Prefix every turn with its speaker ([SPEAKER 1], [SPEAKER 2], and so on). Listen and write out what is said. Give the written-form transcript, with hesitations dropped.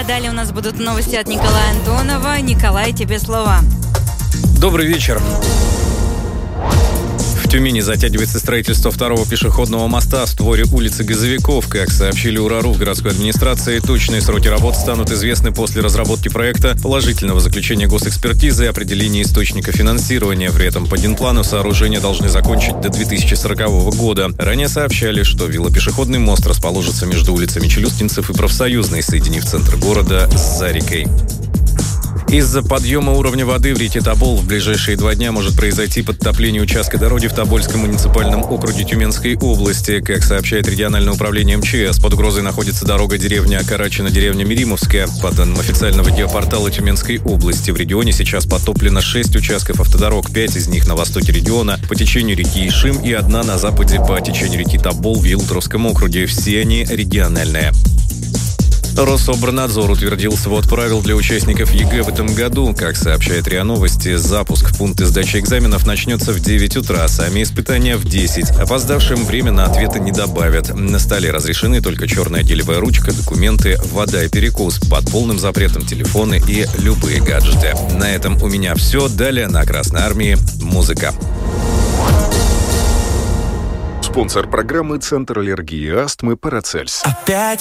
[SPEAKER 1] А далее у нас будут новости от Николая Антонова. Николай, тебе слово.
[SPEAKER 2] Добрый вечер. В Тюмени затягивается строительство второго пешеходного моста в створе улицы Газовиков. Как сообщили УРАРУ в городской администрации, точные сроки работ станут известны после разработки проекта, положительного заключения госэкспертизы и определения источника финансирования. При этом по генплану сооружение должны закончить до 2040 года. Ранее сообщали, что велопешеходный мост расположится между улицами Челюскинцев и Профсоюзной, соединив центр города с Зарикой. Из-за подъема уровня воды в реке Тобол в ближайшие 2 дня может произойти подтопление участка дороги в Тобольском муниципальном округе Тюменской области. Как сообщает региональное управление МЧС, под угрозой находится дорога деревня Карачина-деревня Миримовская. По данным официального геопортала Тюменской области, в регионе сейчас потоплено 6 участков автодорог, 5 из них на востоке региона по течению реки Ишим и 1 на западе по течению реки Тобол в Ялуторовском округе. Все они региональные. Рособорнадзор утвердил свод правил для участников ЕГЭ в этом году. Как сообщает РИА Новости, запуск в пункты сдачи экзаменов начнется в 9 утра, сами испытания в 10. Опоздавшим время на ответы не добавят. На столе разрешены только черная гелевая ручка, документы, вода и перекус. Под полным запретом телефоны и любые гаджеты. На этом у меня все. Далее на Красной Армии музыка.
[SPEAKER 3] Спонсор программы — Центр аллергии и астмы «Парацельс».
[SPEAKER 4] Опять